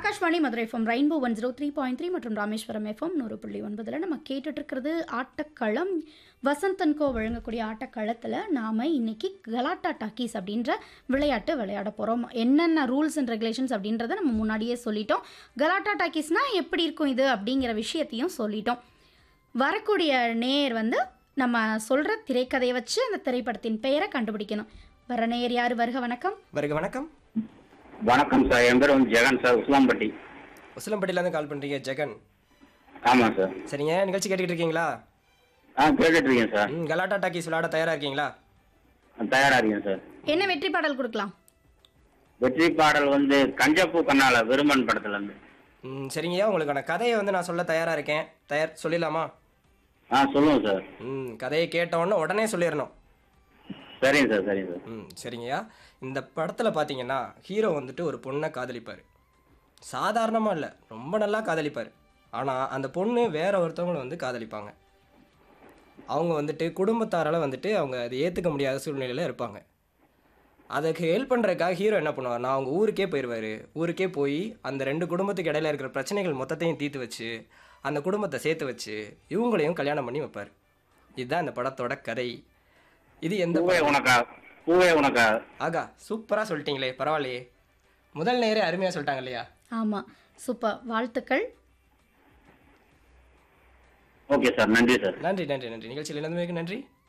Akashvani Madurai FM rainbow 103.3 மற்றும் Rameswaram FM 100.9 நம்ம கேட்டுட்டு இருக்கிறது ஆட்டக்களம். வசந்த் கோ வழங்கக்கூடிய ஆட்டக்களத்தில் நாம் இன்னைக்கு கலாட்டா டாக்கீஸ் அப்படின்ற விளையாட்டு விளையாட போகிறோம். என்னென்ன ரூல்ஸ் அண்ட் ரெகுலேஷன்ஸ் அப்படின்றத நம்ம முன்னாடியே சொல்லிட்டோம். கலாட்டா டாக்கீஸ்னால் எப்படி இருக்கும் இது அப்படிங்கிற விஷயத்தையும் சொல்லிட்டோம். வரக்கூடிய நேர் நம்ம சொல்கிற திரைக்கதையை வச்சு அந்த திரைப்படத்தின் பெயரை கண்டுபிடிக்கணும். வர நேர் யார்? வருக வணக்கம். வருக வணக்கம். வணக்கம் சார், என் பேர் ஜெகன் சார், உசிலம்பட்டி. உசிலம்பட்டியிலேருந்து கால் பண்ணுறீங்க ஜெகன்? ஆமாம் சார். சரிங்க, நிகழ்ச்சி கேட்டுக்கிட்டு இருக்கீங்களா? கேட்டுட்டு இருக்கேன் சார். கலாட்டா டாக்கீஸ் விளையாட தயாராக இருக்கீங்களா? தயாராக இருக்கேன் சார். என்ன வெற்றி பாடல் கொடுக்கலாம்? வெற்றி பாடல் கஞ்சப்பூ கண்ணால விரும்பன் படத்துல இருந்து. சரிங்கய்யா, உங்களுக்கான கதையை நான் சொல்ல தயாராக இருக்கேன். சொல்லிடலாமா? சொல்லுங்க சார். கதையை கேட்டவுடனே உடனே சொல்லிடணும். சரிங்க சார், சரிங்க சார். சரிங்கய்யா, இந்த படத்தில் பார்த்தீங்கன்னா ஹீரோ ஒரு பொண்ணை காதலிப்பார். சாதாரணமாக இல்லை, ரொம்ப நல்லா காதலிப்பார். ஆனால் அந்த பொண்ணு வேற ஒருத்தவங்களை காதலிப்பாங்க. அவங்க குடும்பத்தாரால் அவங்க அதை ஏற்றுக்க முடியாத சூழ்நிலையில் இருப்பாங்க. அதுக்கு ஹெல்ப் பண்ணுறதுக்காக ஹீரோ என்ன பண்ணுவார், நான் அவங்க ஊருக்கே போயிடுவார். ஊருக்கே போய் அந்த ரெண்டு குடும்பத்துக்கு இடையில இருக்கிற பிரச்சனைகள் மொத்தத்தையும் தீர்த்து வச்சு அந்த குடும்பத்தை சேர்த்து வச்சு இவங்களையும் கல்யாணம் பண்ணி வைப்பார். இதுதான் இந்த படத்தோட கதை. இது எந்த பூவே உனக்கா? ஆகா, சூப்பராக சொல்லிட்டீங்களே, பரவாயில்லையே. முதல் நேரே அருமையாக சொல்லிட்டாங்க இல்லையா? ஆமாம், சூப்பர், வாழ்த்துக்கள். ஓகே சார், நன்றி சார். நன்றி நன்றி நன்றி. நிகழ்ச்சியில் இணைந்தமைக்கு நன்றி.